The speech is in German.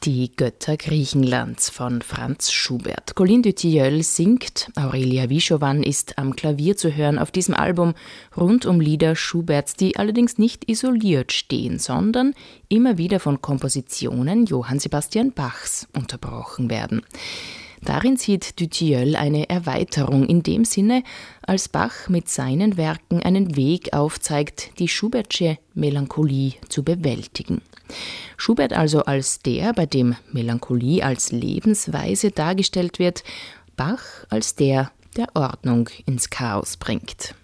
Die Götter Griechenlands von Franz Schubert. Colline du Tilleul singt, Aurelia Wischowan ist am Klavier zu hören auf diesem Album rund um Lieder Schuberts, die allerdings nicht isoliert stehen, sondern immer wieder von Kompositionen Johann Sebastian Bachs unterbrochen werden. Darin sieht du Tilleul eine Erweiterung in dem Sinne, als Bach mit seinen Werken einen Weg aufzeigt, die Schubertsche Melancholie zu bewältigen. Schubert also als der, bei dem Melancholie als Lebensweise dargestellt wird, Bach als der, der Ordnung ins Chaos bringt.